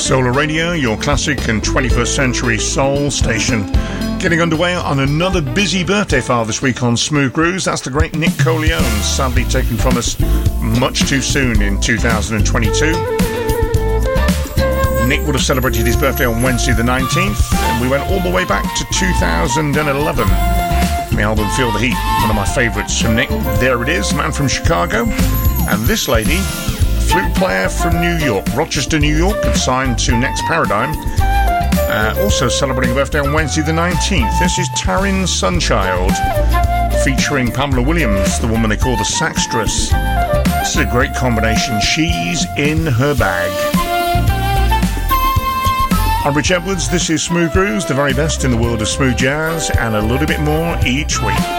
Solar Radio, your classic and 21st century soul station. Getting underway on another busy birthday file this week on Smooth Grooves. That's the great Nick Coleone, sadly taken from us much too soon in 2022. Nick would have celebrated his birthday on Wednesday the 19th, and we went all the way back to 2011. The album Feel the Heat, one of my favourites from Nick. There it is, man from Chicago. And this lady, flute player from New York, Rochester, New York, and signed to Next Paradigm. Also celebrating a birthday on Wednesday the 19th. This is Taryn Sunchild, featuring Pamela Williams, the woman they call the Saxtress. This is a great combination. She's in her bag. I'm Rich Edwards. This is Smooth Grooves, the very best in the world of smooth jazz, and a little bit more each week.